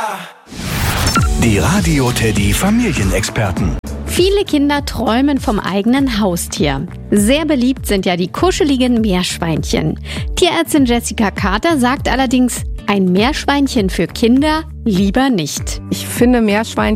Die Radio Teddy Familienexperten. Viele Kinder träumen vom eigenen Haustier. Sehr beliebt sind ja die kuscheligen Meerschweinchen. Tierärztin Jessica Carter sagt allerdings, ein Meerschweinchen für Kinder lieber nicht. Ich finde Meerschweinchen